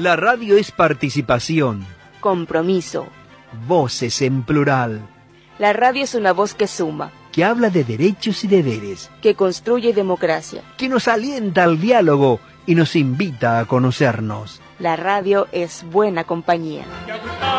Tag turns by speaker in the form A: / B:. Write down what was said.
A: La radio es participación.
B: Compromiso.
A: Voces en plural.
B: La radio es una voz que suma.
A: Que habla de derechos y deberes.
B: Que construye democracia.
A: Que nos alienta al diálogo y nos invita a conocernos.
B: La radio es buena compañía.